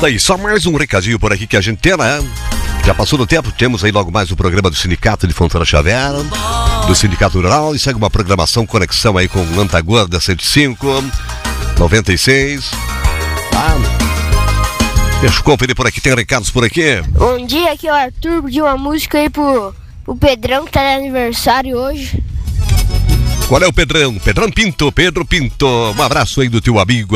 Daí, só mais um recadinho por aqui que a gente tem, né? Já passou do tempo, temos aí logo mais o programa do Sindicato de Fontana Xavier, do Sindicato Rural, e segue uma programação, conexão aí com Antagorda 105, 96. Deixa eu conferir por aqui, tem recados por aqui. Bom dia, aqui é o Arthur, pediu uma música aí pro Pedrão, que tá de aniversário hoje. Qual é o Pedrão? Pedro Pinto. Um abraço aí do teu amigo